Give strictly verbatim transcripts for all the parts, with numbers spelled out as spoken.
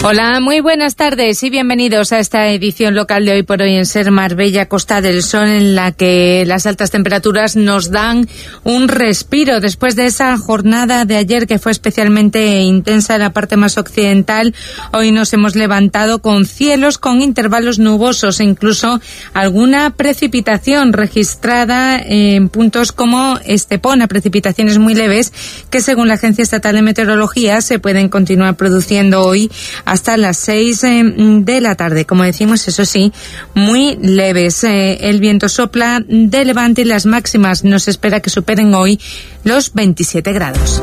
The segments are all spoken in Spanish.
Hola, muy buenas tardes y bienvenidos a esta edición local de Hoy por Hoy en Ser Marbella, Costa del Sol, en la que las altas temperaturas nos dan un respiro después de esa jornada de ayer que fue especialmente intensa en la parte más occidental. Hoy nos hemos levantado con cielos con intervalos nubosos e incluso alguna precipitación registrada en puntos como Estepona, precipitaciones muy leves que según la Agencia Estatal de Meteorología se pueden continuar produciendo hoy hasta las seis eh, de la tarde. Como decimos, eso sí, muy leves. Eh, el viento sopla de levante y las máximas nos espera que superen hoy los veintisiete grados.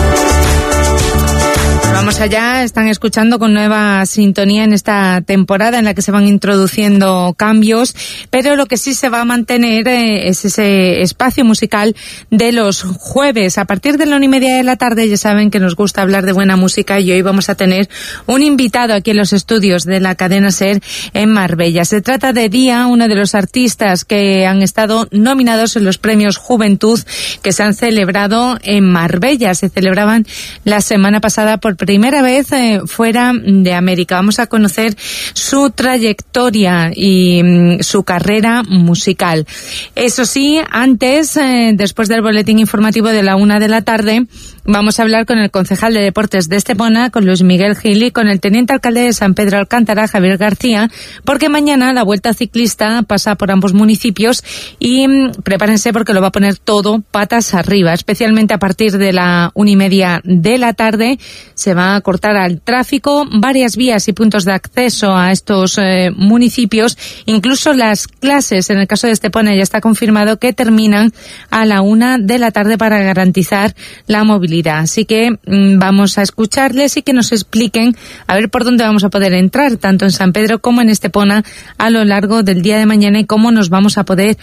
Vamos allá, están escuchando con nueva sintonía en esta temporada en la que se van introduciendo cambios, pero lo que sí se va a mantener eh, es ese espacio musical de los jueves. A partir de la una y media de la tarde ya saben que nos gusta hablar de buena música y hoy vamos a tener un invitado aquí en los estudios de la cadena SER en Marbella. Se trata de Día, uno de los artistas que han estado nominados en los premios Juventud que se han celebrado en Marbella. Se celebraban la semana pasada por primera vez eh, fuera de América. Vamos a conocer su trayectoria y mm, su carrera musical. Eso sí, antes, eh, después del boletín informativo de la una de la tarde, vamos a hablar con el concejal de Deportes de Estepona, con Luis Miguel Gil, y con el teniente alcalde de San Pedro Alcántara, Javier García, porque mañana la Vuelta Ciclista pasa por ambos municipios y mmm, prepárense porque lo va a poner todo patas arriba, especialmente a partir de la una y media de la tarde. Se va a cortar al tráfico varias vías y puntos de acceso a estos eh, municipios. Incluso las clases, en el caso de Estepona, ya está confirmado que terminan a la una de la tarde para garantizar la movilidad. Así que mmm, vamos a escucharles y que nos expliquen a ver por dónde vamos a poder entrar, tanto en San Pedro como en Estepona, a lo largo del día de mañana y cómo nos vamos a poder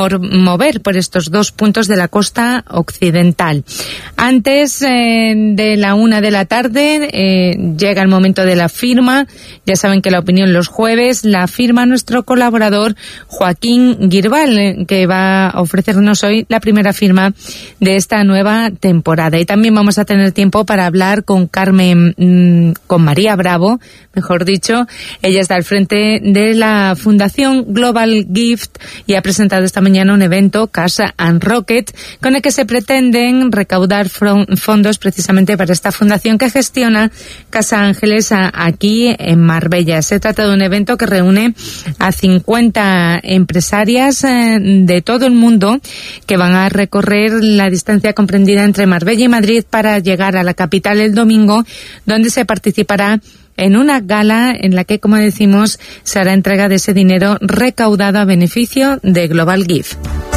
mover por estos dos puntos de la costa occidental. Antes eh, de la una de la tarde, Eh, llega el momento de la firma. Ya saben que la opinión los jueves la firma nuestro colaborador Joaquín Girbal, eh, que va a ofrecernos hoy la primera firma de esta nueva temporada. Y también vamos a tener tiempo para hablar con Carmen, mmm, con María Bravo, mejor dicho. Ella está al frente de la Fundación Global Gift y ha presentado esta mañana un evento, Casa and Rocket, con el que se pretenden recaudar fondos precisamente para esta fundación que gestiona Casa Ángeles a, aquí en Marbella. Se trata de un evento que reúne a cincuenta empresarias eh, de todo el mundo que van a recorrer la distancia comprendida entre Marbella y Madrid para llegar a la capital el domingo, donde se participará en una gala en la que, como decimos, se hará entrega de ese dinero recaudado a beneficio de Global Gift.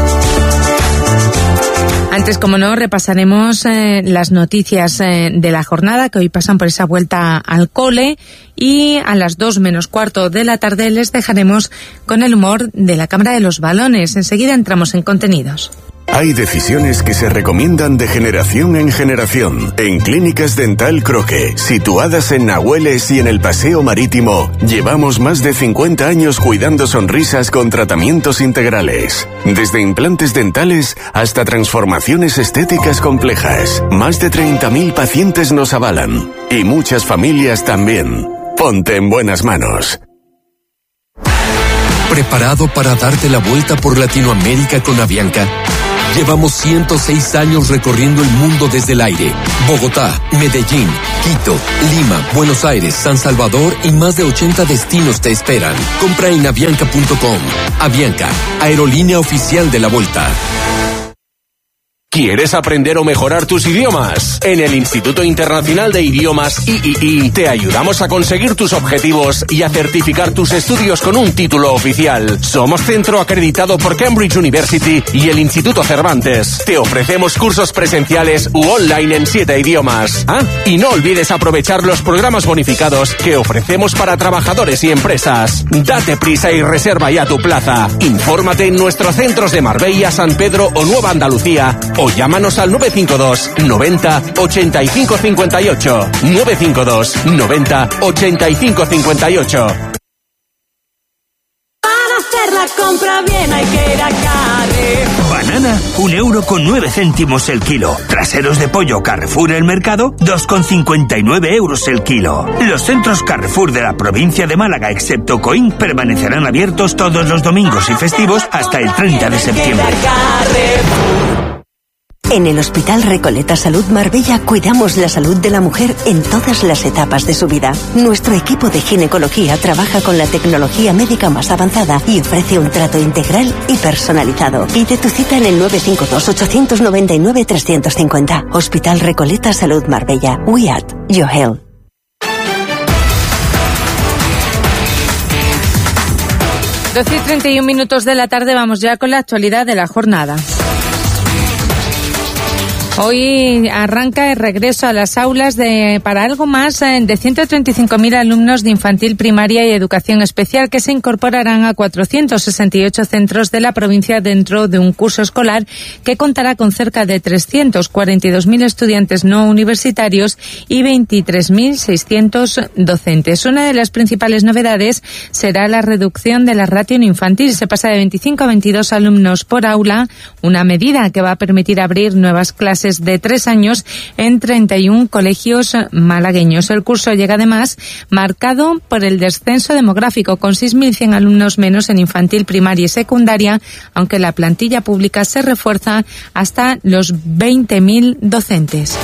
Antes, como no, repasaremos eh, las noticias eh, de la jornada que hoy pasan por esa vuelta al cole, y a las dos menos cuarto de la tarde les dejaremos con el humor de la Cámara de los Balones. Enseguida entramos en contenidos. Hay decisiones que se recomiendan de generación en generación. En Clínicas Dental Croque, situadas en Nahueles y en el Paseo Marítimo, llevamos más de cincuenta años cuidando sonrisas con tratamientos integrales. Desde implantes dentales hasta transformaciones estéticas complejas. Más de treinta mil pacientes nos avalan. Y muchas familias también. Ponte en buenas manos. ¿Preparado para darte la vuelta por Latinoamérica con Avianca? Llevamos ciento seis años recorriendo el mundo desde el aire. Bogotá, Medellín, Quito, Lima, Buenos Aires, San Salvador y más de ochenta destinos te esperan. Compra en avianca punto com. Avianca, aerolínea oficial de la Vuelta. ¿Quieres aprender o mejorar tus idiomas? En el Instituto Internacional de Idiomas I I I te ayudamos a conseguir tus objetivos y a certificar tus estudios con un título oficial. Somos centro acreditado por Cambridge University y el Instituto Cervantes. Te ofrecemos cursos presenciales u online en siete idiomas. Ah, y no olvides aprovechar los programas bonificados que ofrecemos para trabajadores y empresas. Date prisa y reserva ya tu plaza. Infórmate en nuestros centros de Marbella, San Pedro o Nueva Andalucía, o llámanos al nueve cinco dos noventa ochenta y cinco cincuenta y ocho. nueve cinco dos noventa ochenta y cinco cincuenta y ocho. Para hacer la compra bien hay que ir a Car Banana, un euro con nueve céntimos el kilo. Traseros de pollo Carrefour El Mercado, dos con cincuenta y nueve euros el kilo. Los centros Carrefour de la provincia de Málaga, excepto Coín, permanecerán abiertos todos los domingos y festivos hasta el treinta de septiembre. En el Hospital Recoleta Salud Marbella cuidamos la salud de la mujer en todas las etapas de su vida. Nuestro equipo de ginecología trabaja con la tecnología médica más avanzada y ofrece un trato integral y personalizado. Pide tu cita en el nueve cinco dos, ocho nueve nueve, tres cinco cero. Hospital Recoleta Salud Marbella. We at your health. doce y treinta y un minutos de la tarde, vamos ya con la actualidad de la jornada. Hoy arranca el regreso a las aulas de para algo más de ciento treinta y cinco mil alumnos de infantil, primaria y educación especial que se incorporarán a cuatrocientos sesenta y ocho centros de la provincia dentro de un curso escolar que contará con cerca de trescientos cuarenta y dos mil estudiantes no universitarios y veintitrés mil seiscientos docentes. Una de las principales novedades será la reducción de la ratio en infantil. Se pasa de veinticinco a veintidós alumnos por aula, una medida que va a permitir abrir nuevas clases de tres años en treinta y uno colegios malagueños. El curso llega además marcado por el descenso demográfico, con seis mil cien alumnos menos en infantil, primaria y secundaria, aunque la plantilla pública se refuerza hasta los veinte mil docentes.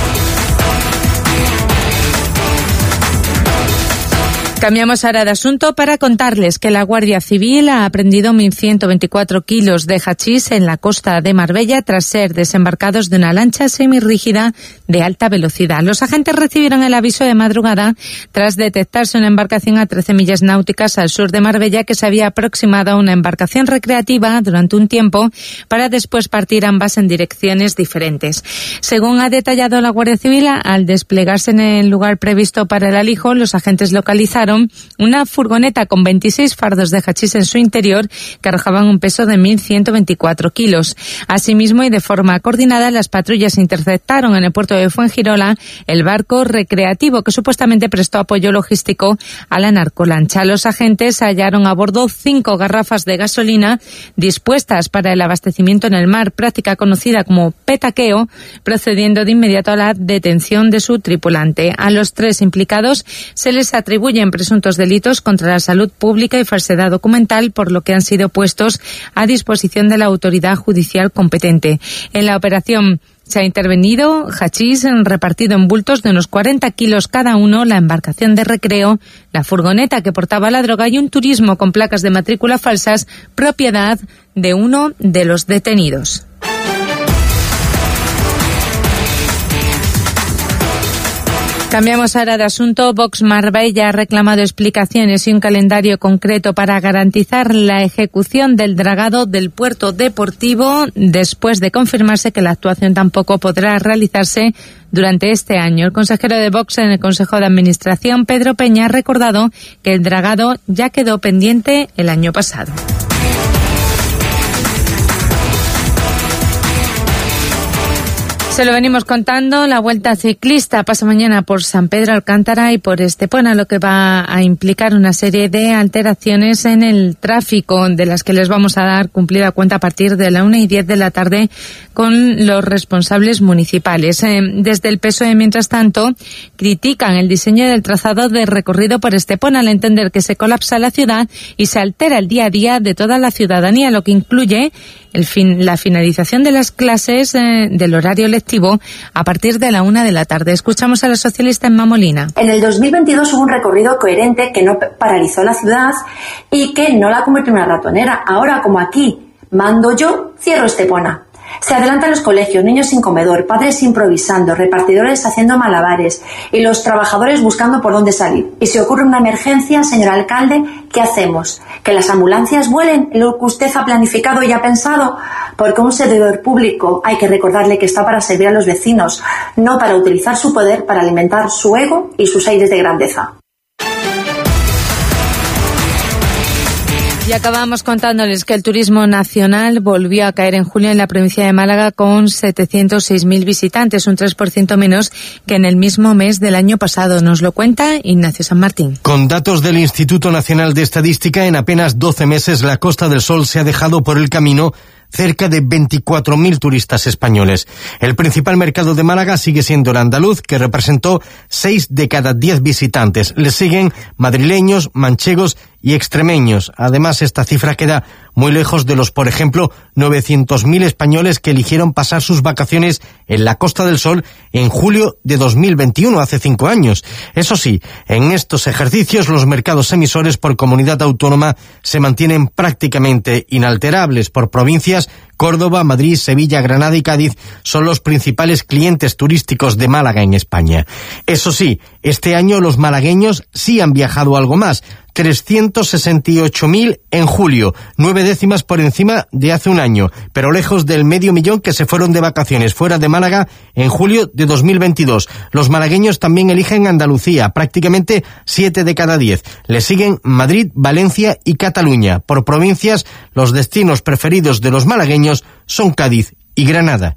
Cambiamos ahora de asunto para contarles que la Guardia Civil ha aprehendido mil ciento veinticuatro kilos de hachís en la costa de Marbella tras ser desembarcados de una lancha semirrígida de alta velocidad. Los agentes recibieron el aviso de madrugada tras detectarse una embarcación a trece millas náuticas al sur de Marbella que se había aproximado a una embarcación recreativa durante un tiempo para después partir ambas en direcciones diferentes. Según ha detallado la Guardia Civil, al desplegarse en el lugar previsto para el alijo, los agentes localizaron una furgoneta con veintiséis fardos de hachís en su interior que arrojaban un peso de mil ciento veinticuatro kilos. Asimismo, y de forma coordinada, las patrullas interceptaron en el puerto de Fuengirola el barco recreativo que supuestamente prestó apoyo logístico a la narcolancha. Los agentes hallaron a bordo cinco garrafas de gasolina dispuestas para el abastecimiento en el mar, práctica conocida como petaqueo, procediendo de inmediato a la detención de su tripulante. A los tres implicados se les atribuyen presuntos delitos contra la salud pública y falsedad documental, por lo que han sido puestos a disposición de la autoridad judicial competente. En la operación se ha intervenido hachís repartido en bultos de unos cuarenta kilos cada uno, la embarcación de recreo, la furgoneta que portaba la droga y un turismo con placas de matrícula falsas, propiedad de uno de los detenidos. Cambiamos ahora de asunto. Vox Marbella ha reclamado explicaciones y un calendario concreto para garantizar la ejecución del dragado del puerto deportivo, después de confirmarse que la actuación tampoco podrá realizarse durante este año. El consejero de Vox en el Consejo de Administración, Pedro Peña, ha recordado que el dragado ya quedó pendiente el año pasado. Se lo venimos contando, la Vuelta Ciclista pasa mañana por San Pedro Alcántara y por Estepona, lo que va a implicar una serie de alteraciones en el tráfico, de las que les vamos a dar cumplida cuenta a partir de la una y diez de la tarde con los responsables municipales. Eh, desde el P S O E, mientras tanto, critican el diseño del trazado de recorrido por Estepona al entender que se colapsa la ciudad y se altera el día a día de toda la ciudadanía, lo que incluye el fin, la finalización de las clases eh, del horario lectivo a partir de la una de la tarde. Escuchamos a la socialista Emma Molina. En el dos mil veintidós hubo un recorrido coherente que no paralizó la ciudad y que no la convirtió en una ratonera. Ahora, como aquí mando yo, cierro Estepona. Se adelantan los colegios, niños sin comedor, padres improvisando, repartidores haciendo malabares y los trabajadores buscando por dónde salir. Y si ocurre una emergencia, señor alcalde, ¿qué hacemos? ¿Que las ambulancias vuelen lo que usted ha planificado y ha pensado? Porque un servidor público hay que recordarle que está para servir a los vecinos, no para utilizar su poder para alimentar su ego y sus aires de grandeza. Y acabamos contándoles que el turismo nacional volvió a caer en julio en la provincia de Málaga con setecientos seis mil visitantes, un tres por ciento menos que en el mismo mes del año pasado. Nos lo cuenta Ignacio San Martín. Con datos del Instituto Nacional de Estadística, en apenas doce meses la Costa del Sol se ha dejado por el camino cerca de veinticuatro mil turistas españoles. El principal mercado de Málaga sigue siendo el andaluz, que representó seis de cada diez visitantes. Le siguen madrileños, manchegos y extremeños. Además, esta cifra queda muy lejos de los, por ejemplo, novecientos mil españoles que eligieron pasar sus vacaciones en la Costa del Sol en julio de dos mil veintiuno, hace cinco años. Eso sí, en estos ejercicios los mercados emisores por comunidad autónoma se mantienen prácticamente inalterables. Por provincias, Córdoba, Madrid, Sevilla, Granada y Cádiz son los principales clientes turísticos de Málaga en España. Eso sí, este año los malagueños sí han viajado algo más, trescientos sesenta y ocho mil en julio, nueve décimas por encima de hace un año, pero lejos del medio millón que se fueron de vacaciones fuera de Málaga en julio de dos mil veintidós. Los malagueños también eligen Andalucía, prácticamente siete de cada diez. Le siguen Madrid, Valencia y Cataluña. Por provincias, los destinos preferidos de los malagueños son Cádiz y Granada.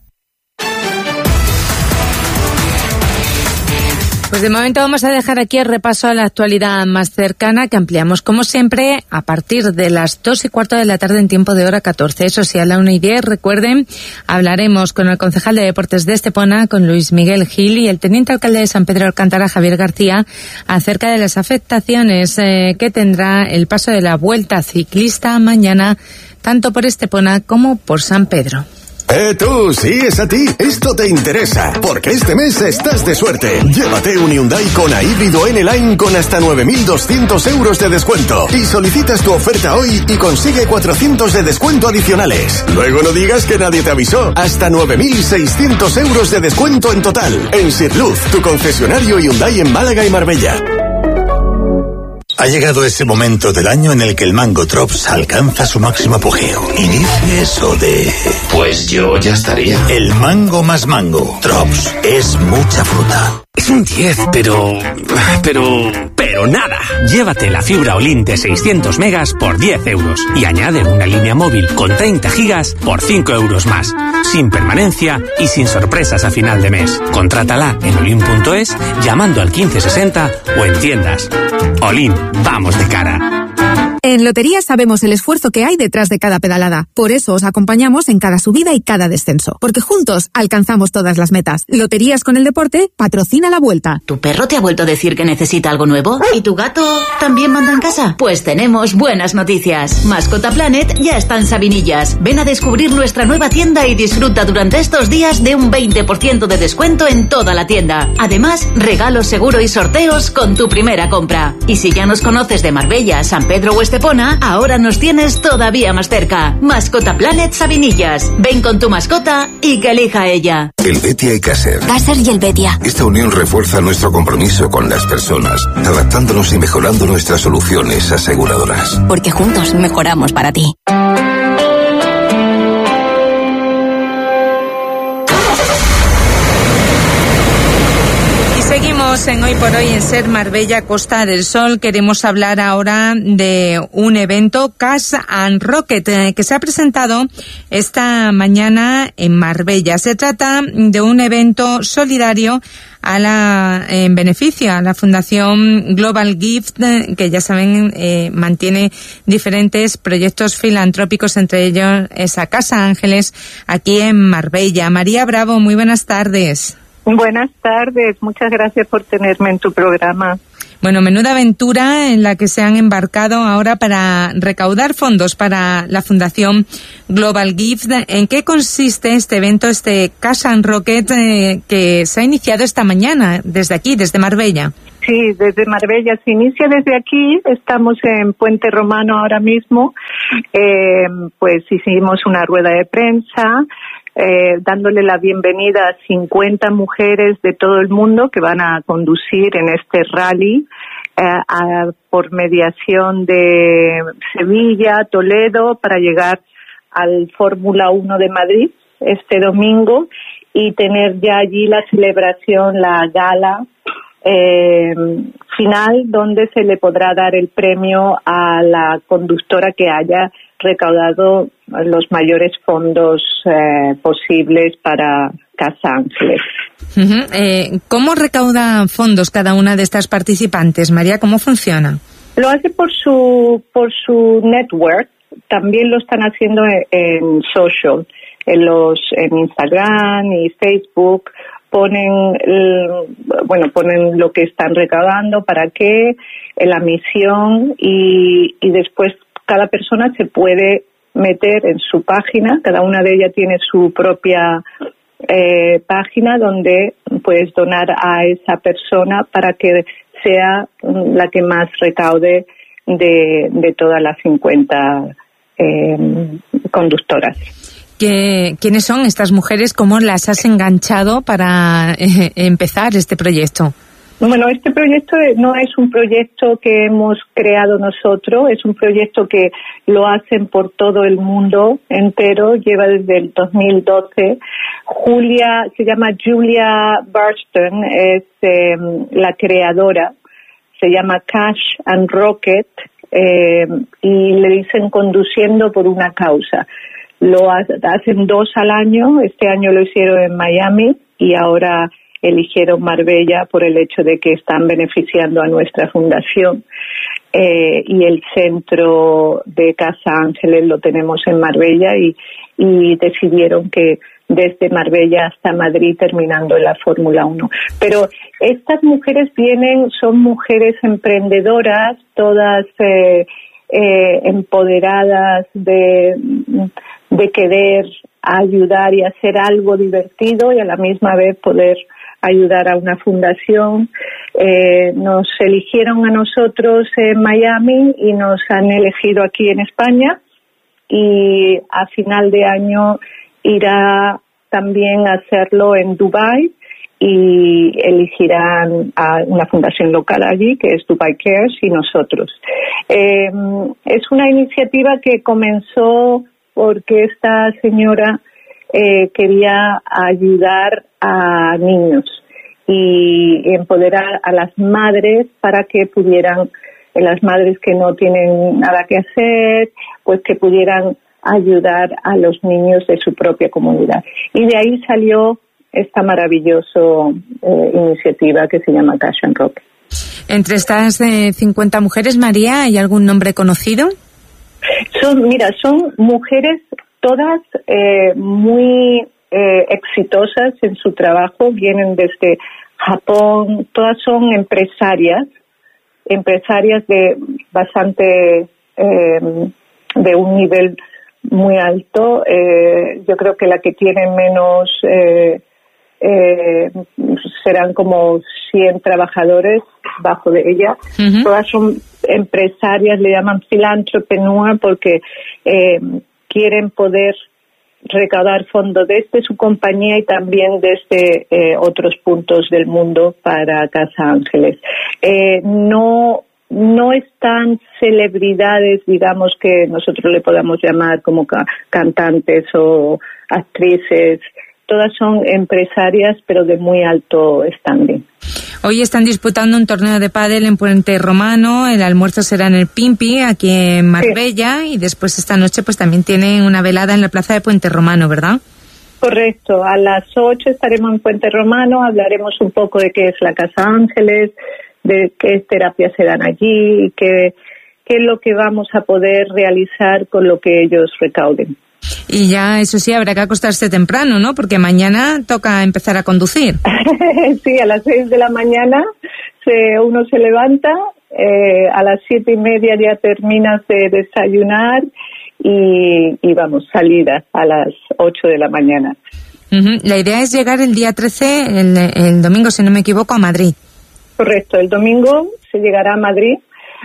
Pues de momento vamos a dejar aquí el repaso a la actualidad más cercana, que ampliamos como siempre a partir de las dos y cuarto de la tarde en tiempo de hora catorce. Eso sí, a la una y diez, recuerden, hablaremos con el concejal de Deportes de Estepona, con Luis Miguel Gil, y el teniente alcalde de San Pedro de Alcántara, Javier García, acerca de las afectaciones eh, que tendrá el paso de la Vuelta Ciclista mañana, tanto por Estepona como por San Pedro. Eh, tú, sí, es a ti. Esto te interesa, porque este mes estás de suerte. Llévate un Hyundai Kona híbrido N-Line con hasta nueve mil doscientos euros de descuento. Y solicitas tu oferta hoy y consigue cuatrocientos de descuento adicionales. Luego no digas que nadie te avisó. Hasta nueve mil seiscientos euros de descuento en total. En Sirluz, tu concesionario Hyundai en Málaga y Marbella. Ha llegado ese momento del año en el que el Mango Drops alcanza su máximo apogeo. Y dice eso de... Pues yo ya estaría. El mango más mango. Drops. Es mucha fruta. Es un diez, pero... pero... pero nada. Llévate la fibra Olin de seiscientos megas por diez euros y añade una línea móvil con treinta gigas por cinco euros más. Sin permanencia y sin sorpresas a final de mes. Contrátala en olin punto es llamando al quince sesenta o en tiendas. Olin, vamos de cara. En Loterías sabemos el esfuerzo que hay detrás de cada pedalada. Por eso os acompañamos en cada subida y cada descenso. Porque juntos alcanzamos todas las metas. Loterías con el deporte patrocina la Vuelta. ¿Tu perro te ha vuelto a decir que necesita algo nuevo? ¿Y tu gato también manda en casa? Pues tenemos buenas noticias. Mascota Planet ya está en Sabinillas. Ven a descubrir nuestra nueva tienda y disfruta durante estos días de un veinte por ciento de descuento en toda la tienda. Además, regalos seguro y sorteos con tu primera compra. Y si ya nos conoces de Marbella, San Pedro o Estepona, ahora nos tienes todavía más cerca. Mascota Planet Sabinillas. Ven con tu mascota y que elija ella. El Betia y Caser. Caser y el Betia. Esta unión refuerza nuestro compromiso con las personas, adaptándonos y mejorando nuestras soluciones aseguradoras. Porque juntos mejoramos para ti. Seguimos en Hoy por Hoy en Ser Marbella, Costa del Sol. Queremos hablar ahora de un evento, Cash and Rocket, eh, que se ha presentado esta mañana en Marbella. Se trata de un evento solidario a la, en beneficio a la Fundación Global Gift, eh, que ya saben, eh, mantiene diferentes proyectos filantrópicos, entre ellos esa Casa Ángeles aquí en Marbella. María Bravo, muy buenas tardes. Buenas tardes, muchas gracias por tenerme en tu programa. Bueno, menuda aventura en la que se han embarcado ahora para recaudar fondos para la Fundación Global Gift. ¿En qué consiste este evento, este Cash and Rocket, eh, que se ha iniciado esta mañana desde aquí, desde Marbella? Sí, desde Marbella se inicia desde aquí. Estamos en Puente Romano ahora mismo. Eh, pues hicimos una rueda de prensa. Eh, dándole la bienvenida a cincuenta mujeres de todo el mundo que van a conducir en este rally eh, a, por mediación de Sevilla, Toledo, para llegar al Fórmula uno de Madrid este domingo y tener ya allí la celebración, la gala eh, final, donde se le podrá dar el premio a la conductora que haya recaudado los mayores fondos eh, posibles para Casa Ángeles. Uh-huh. Eh, ¿Cómo recauda fondos cada una de estas participantes, María? ¿Cómo funciona? Lo hace por su por su network. también lo están haciendo en, en social, en los en Instagram y Facebook. Ponen el, bueno ponen lo que están recaudando, para qué, la misión, y, y después cada persona se puede meter en su página. Cada una de ellas tiene su propia eh, página donde puedes donar a esa persona para que sea la que más recaude de, de todas las cincuenta eh, conductoras. ¿Qué, ¿Quiénes son estas mujeres? ¿Cómo las has enganchado para eh, empezar este proyecto? Bueno, este proyecto no es un proyecto que hemos creado nosotros, es un proyecto que lo hacen por todo el mundo entero, lleva desde el dos mil doce. Julia, se llama Julia Barston, es eh, la creadora, se llama Cash and Rocket, eh, y le dicen Conduciendo por una Causa. Lo hacen dos al año, este año lo hicieron en Miami y ahora eligieron Marbella por el hecho de que están beneficiando a nuestra fundación, eh, y el centro de Casa Ángeles lo tenemos en Marbella, y, y decidieron que desde Marbella hasta Madrid, terminando en la Fórmula uno. Pero estas mujeres vienen, son mujeres emprendedoras, todas eh, eh, empoderadas de... de querer ayudar y hacer algo divertido y a la misma vez poder ayudar a una fundación. Eh, nos eligieron a nosotros en Miami y nos han elegido aquí en España, y a final de año irá también a hacerlo en Dubái y elegirán a una fundación local allí, que es Dubai Cares, y nosotros. Eh, es una iniciativa que comenzó porque esta señora eh, quería ayudar a niños y empoderar a las madres para que pudieran, eh, las madres que no tienen nada que hacer, pues que pudieran ayudar a los niños de su propia comunidad. Y de ahí salió esta maravillosa eh, iniciativa que se llama Cash and Rocket. Entre estas eh, cincuenta mujeres, María, ¿hay algún nombre conocido? Son, mira, son mujeres todas eh, muy eh, exitosas en su trabajo, vienen desde Japón, todas son empresarias, empresarias de bastante, eh, de un nivel muy alto. Eh, yo creo que la que tiene menos eh, eh, serán como cien trabajadores bajo de ella. Uh-huh. Todas son empresarias, le llaman philanthropreneur porque eh, quieren poder recaudar fondos desde su compañía y también desde eh, otros puntos del mundo para Casa Ángeles. Eh, no no están celebridades, digamos, que nosotros le podamos llamar como ca- cantantes o actrices. Todas son empresarias, pero de muy alto standing. Hoy están disputando un torneo de pádel en Puente Romano. El almuerzo será en el Pimpi, aquí en Marbella, sí. Y después esta noche pues también tienen una velada en la plaza de Puente Romano, ¿verdad? Correcto. A las ocho estaremos en Puente Romano. Hablaremos un poco de qué es la Casa Ángeles, de qué terapias se dan allí, qué, qué es lo que vamos a poder realizar con lo que ellos recauden. Y ya, eso sí, habrá que acostarse temprano, ¿no? Porque mañana toca empezar a conducir. Sí, a las seis de la mañana se, uno se levanta, eh, a las siete y media ya terminas de desayunar y, y vamos, salida a las ocho de la mañana. Uh-huh. La idea es llegar el día trece, el, el domingo, si no me equivoco, a Madrid. Correcto, el domingo se llegará a Madrid.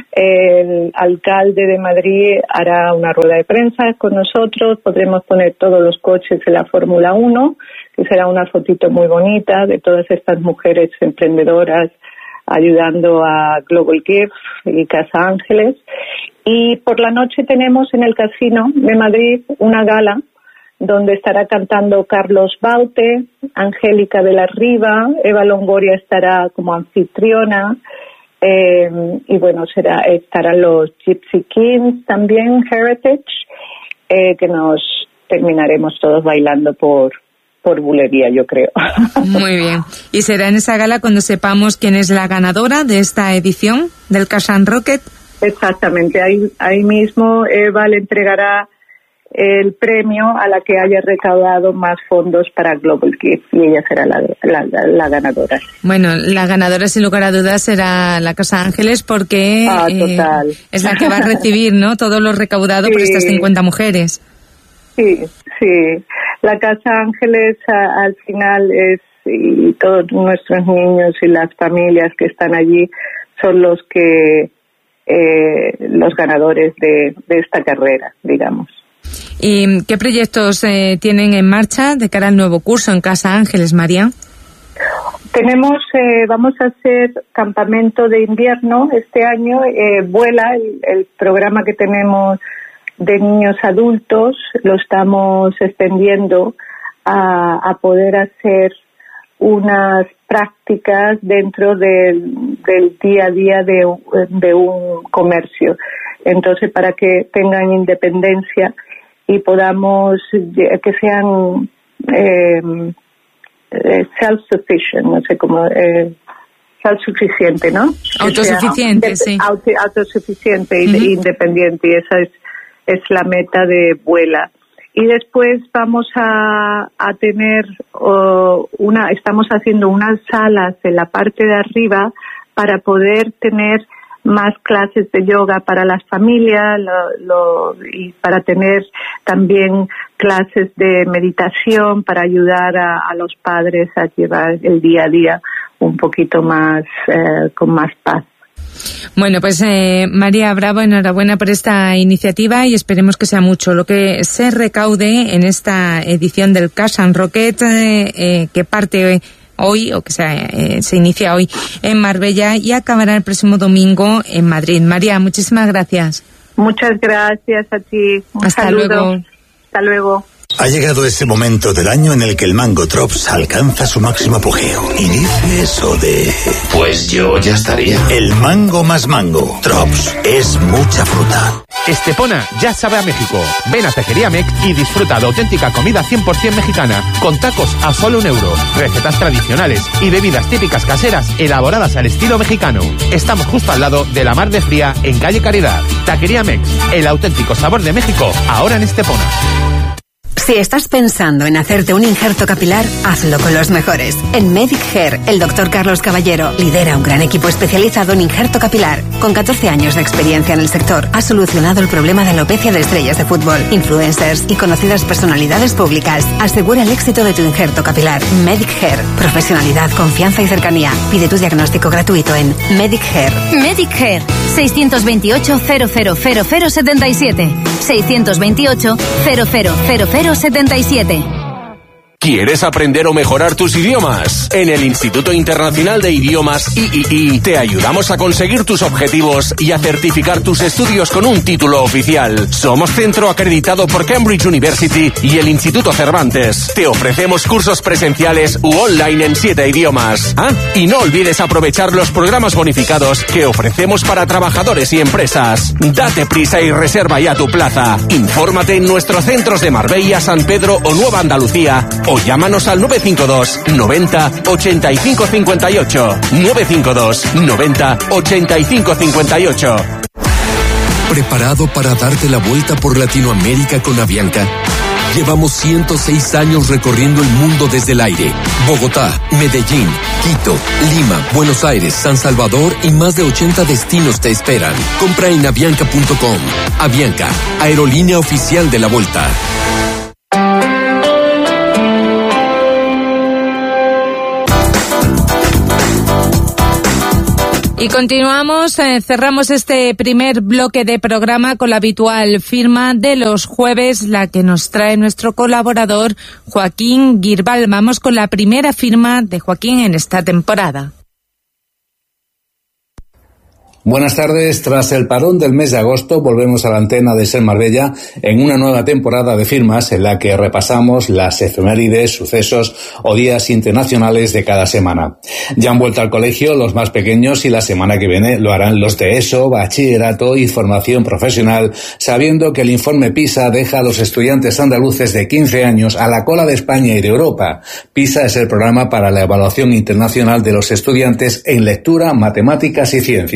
El alcalde de Madrid hará una rueda de prensa con nosotros, podremos poner todos los coches de la Fórmula uno, que será una fotito muy bonita de todas estas mujeres emprendedoras ayudando a Global Gift y Casa Ángeles. Y por la noche tenemos en el Casino de Madrid una gala donde estará cantando Carlos Baute, Angélica de la Riva, Eva Longoria estará como anfitriona. Eh, y bueno, será estarán los Gypsy Kings también, Heritage, eh, que nos terminaremos todos bailando por por bulería, yo creo. Muy bien. Y será en esa gala cuando sepamos quién es la ganadora de esta edición del Cash and Rocket. exactamente. Ahí, ahí mismo Eva le entregará el premio a la que haya recaudado más fondos para Global Kids y ella será la, la, la, la ganadora. Bueno, la ganadora sin lugar a dudas será la Casa Ángeles porque ah, total. Eh, es la que va a recibir, ¿no?, todo lo recaudado sí. por estas cincuenta mujeres. Sí, sí. La Casa Ángeles a, al final es, y todos nuestros niños y las familias que están allí son los que eh, los ganadores de, de esta carrera, digamos. ¿Y qué proyectos eh, tienen en marcha de cara al nuevo curso en Casa Ángeles, María? Tenemos, eh, vamos a hacer campamento de invierno este año. Eh, Vuela, el, el programa que tenemos de niños adultos, lo estamos extendiendo a, a poder hacer unas prácticas dentro del, del día a día de, de un comercio. Entonces, para que tengan independencia y podamos que sean eh, self-sufficient, no sé cómo, eh, self-suficiente, ¿no? Autosuficiente, sí. Auto, autosuficiente uh-huh. e independiente, y esa es, es la meta de Vuela. Y después vamos a, a tener uh, una, estamos haciendo unas salas en la parte de arriba para poder tener más clases de yoga para las familias lo, lo, y para tener también clases de meditación para ayudar a, a los padres a llevar el día a día un poquito más, eh, con más paz. Bueno, pues eh, María Bravo, enhorabuena por esta iniciativa y esperemos que sea mucho lo que se recaude en esta edición del Cash and Rocket eh, eh, que parte hoy, o que se, eh, se inicia hoy en Marbella y acabará el próximo domingo en Madrid. María, muchísimas gracias. Muchas gracias a ti. Un Hasta saludo. luego. Hasta luego. Ha llegado ese momento del año en el que el mango Drops alcanza su máximo apogeo. Y dice eso de... Pues yo ya estaría. El mango más mango. Drops es mucha fruta. Estepona ya sabe a México. Ven a Taquería Mec y disfruta de auténtica comida cien por ciento mexicana, con tacos a solo un euro, recetas tradicionales y bebidas típicas caseras elaboradas al estilo mexicano. Estamos justo al lado de la Mar de Fría, en calle Caridad. Taquería Mex, el auténtico sabor de México, ahora en Estepona. Si estás pensando en hacerte un injerto capilar, hazlo con los mejores. En Medic Hair, el doctor Carlos Caballero lidera un gran equipo especializado en injerto capilar. Con catorce años de experiencia en el sector, ha solucionado el problema de alopecia de estrellas de fútbol, influencers y conocidas personalidades públicas. Asegura el éxito de tu injerto capilar. Medic Hair. Profesionalidad, confianza y cercanía. Pide tu diagnóstico gratuito en Medic Hair. Medic Hair. seiscientos veintiocho, cero cero cero cero setenta y siete. seiscientos veintiocho, cero cero cero cero setenta y siete. ¿Quieres aprender o mejorar tus idiomas? En el Instituto Internacional de Idiomas I I I te ayudamos a conseguir tus objetivos y a certificar tus estudios con un título oficial. Somos centro acreditado por Cambridge University y el Instituto Cervantes. Te ofrecemos cursos presenciales u online en siete idiomas. Ah, y no olvides aprovechar los programas bonificados que ofrecemos para trabajadores y empresas. Date prisa y reserva ya tu plaza. Infórmate en nuestros centros de Marbella, San Pedro o Nueva Andalucía o llámanos al nueve cinco dos noventa ochenta y cinco cincuenta y ocho. nueve cinco dos noventa ochenta y cinco cincuenta y ocho. ¿Preparado para darte la vuelta por Latinoamérica con Avianca? Llevamos ciento seis años recorriendo el mundo desde el aire. Bogotá, Medellín, Quito, Lima, Buenos Aires, San Salvador y más de ochenta destinos te esperan. Compra en avianca punto com. Avianca, aerolínea oficial de la Vuelta. Y continuamos, eh, cerramos este primer bloque de programa con la habitual firma de los jueves, la que nos trae nuestro colaborador Joaquín Girbal. Vamos con la primera firma de Joaquín en esta temporada. Buenas tardes. Tras el parón del mes de agosto, volvemos a la antena de Ser Marbella en una nueva temporada de firmas en la que repasamos las efemérides, sucesos o días internacionales de cada semana. Ya han vuelto al colegio los más pequeños y la semana que viene lo harán los de ESO, bachillerato y formación profesional, sabiendo que el informe PISA deja a los estudiantes andaluces de quince años a la cola de España y de Europa. PISA es el programa para la evaluación internacional de los estudiantes en lectura, matemáticas y ciencias.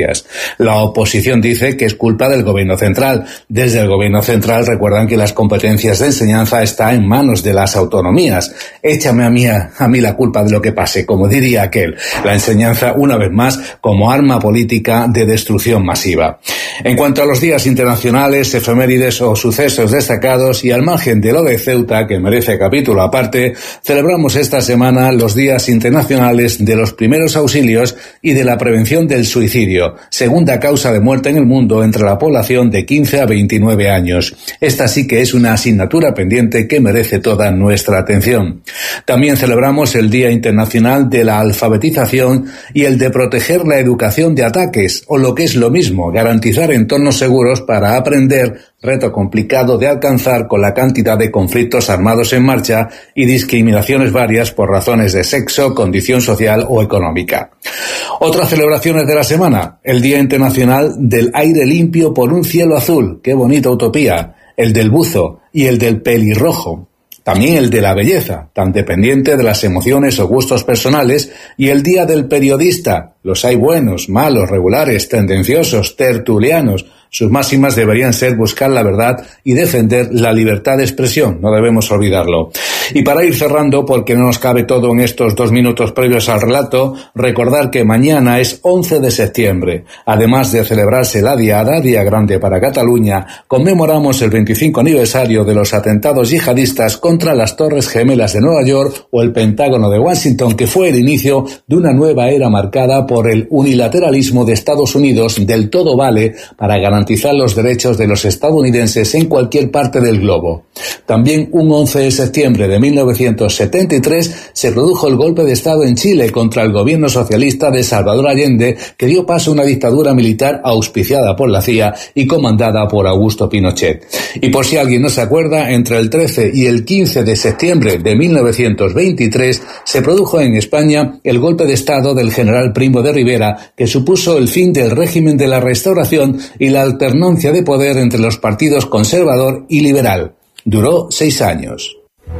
La oposición dice que es culpa del gobierno central. Desde el gobierno central recuerdan que las competencias de enseñanza están en manos de las autonomías. Échame a mí, a, a mí la culpa de lo que pase, como diría aquel. La enseñanza, una vez más, como arma política de destrucción masiva. En cuanto a los días internacionales, efemérides o sucesos destacados, y al margen de lo de Ceuta, que merece capítulo aparte, celebramos esta semana los días internacionales de los primeros auxilios y de la prevención del suicidio, segunda causa de muerte en el mundo entre la población de quince a veintinueve años. Esta sí que es una asignatura pendiente que merece toda nuestra atención. También celebramos el Día Internacional de la Alfabetización y el de proteger la educación de ataques, o lo que es lo mismo, garantizar entornos seguros para aprender, reto complicado de alcanzar con la cantidad de conflictos armados en marcha y discriminaciones varias por razones de sexo, condición social o económica. Otras celebraciones de la semana: el Día Internacional del Aire Limpio por un Cielo Azul, qué bonita utopía, el del buzo y el del pelirrojo. También el de la belleza, tan dependiente de las emociones o gustos personales, y el Día del Periodista. Los hay buenos, malos, regulares, tendenciosos, tertulianos. Sus máximas deberían ser buscar la verdad y defender la libertad de expresión, no debemos olvidarlo. Y para ir cerrando, porque no nos cabe todo en estos dos minutos previos al relato, recordar que mañana es once de septiembre. Además de celebrarse la Diada, Día Grande para Cataluña, conmemoramos el veinticinco aniversario de los atentados yihadistas contra las Torres Gemelas de Nueva York o el Pentágono de Washington, que fue el inicio de una nueva era marcada por el unilateralismo de Estados Unidos del todo vale para garantizar los derechos de los estadounidenses en cualquier parte del globo. También un once de septiembre de mil novecientos setenta y tres se produjo el golpe de Estado en Chile contra el gobierno socialista de Salvador Allende, que dio paso a una dictadura militar auspiciada por la C I A y comandada por Augusto Pinochet. Y por si alguien no se acuerda, entre el trece y el quince de septiembre de mil novecientos veintitrés se produjo en España el golpe de Estado del general Primo de Rivera, que supuso el fin del régimen de la Restauración y la alternancia de poder entre los partidos conservador y liberal. Duró seis años.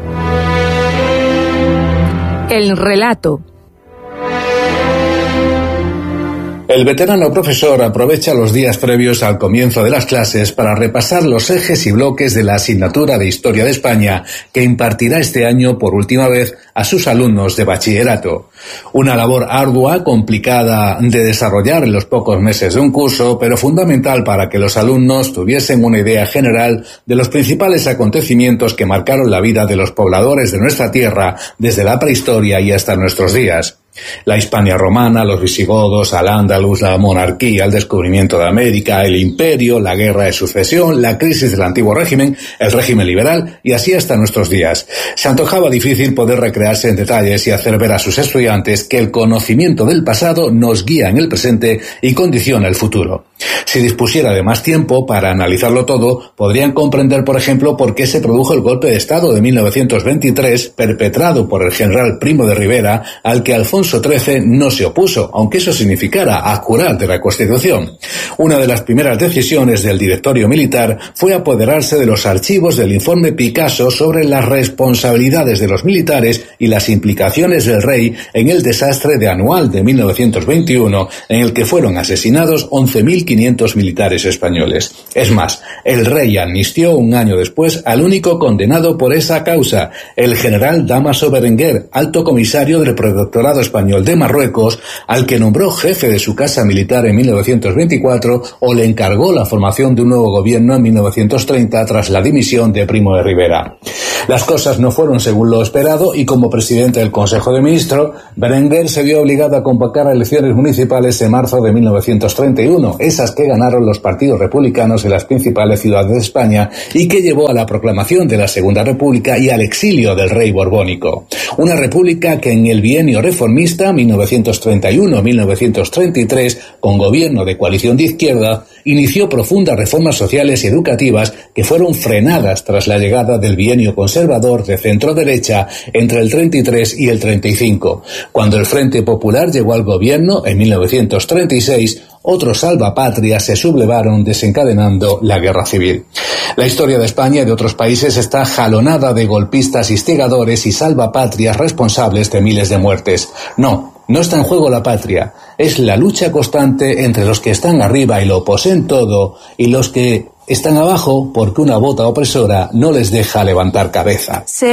El relato. El veterano profesor aprovecha los días previos al comienzo de las clases para repasar los ejes y bloques de la asignatura de Historia de España que impartirá este año por última vez a sus alumnos de bachillerato. Una labor ardua, complicada de desarrollar en los pocos meses de un curso, pero fundamental para que los alumnos tuviesen una idea general de los principales acontecimientos que marcaron la vida de los pobladores de nuestra tierra desde la prehistoria y hasta nuestros días. La Hispania romana, los visigodos, al-Ándalus, la monarquía, el descubrimiento de América, el imperio, la guerra de sucesión, la crisis del antiguo régimen, el régimen liberal y así hasta nuestros días. Se antojaba difícil poder recrearse en detalles y hacer ver a sus estudiantes que el conocimiento del pasado nos guía en el presente y condiciona el futuro. Si dispusiera de más tiempo para analizarlo todo, podrían comprender, por ejemplo, por qué se produjo el golpe de Estado de mil novecientos veintitrés perpetrado por el general Primo de Rivera, al que Alfonso trece no se opuso, aunque eso significara abjurar de la Constitución. Una de las primeras decisiones del directorio militar fue apoderarse de los archivos del informe Picasso sobre las responsabilidades de los militares y las implicaciones del rey en el desastre de Anual de mil novecientos veintiuno, en el que fueron asesinados once mil quinientos militares españoles. Es más, el rey amnistió un año después al único condenado por esa causa, el general Dámaso Berenguer, alto comisario del Protectorado Español de Marruecos, al que nombró jefe de su casa militar en mil novecientos veinticuatro o le encargó la formación de un nuevo gobierno en mil novecientos treinta tras la dimisión de Primo de Rivera. Las cosas no fueron según lo esperado y como presidente del Consejo de Ministros, Berenguer se vio obligado a convocar elecciones municipales en marzo de mil novecientos treinta y uno, esas que ganaron los partidos republicanos en las principales ciudades de España y que llevó a la proclamación de la Segunda República y al exilio del rey borbónico. Una república que en el bienio reformista mil novecientos treinta y uno a mil novecientos treinta y tres, con gobierno de coalición de izquierda, inició profundas reformas sociales y educativas que fueron frenadas tras la llegada del bienio conservador de centro-derecha entre el treinta y tres y el treinta y cinco. Cuando el Frente Popular llegó al gobierno en mil novecientos treinta y seis, otros salvapatrias se sublevaron desencadenando la guerra civil. La historia de España y de otros países está jalonada de golpistas instigadores y salvapatrias responsables de miles de muertes. No, No está en juego la patria, es la lucha constante entre los que están arriba y lo poseen todo y los que están abajo porque una bota opresora no les deja levantar cabeza. Se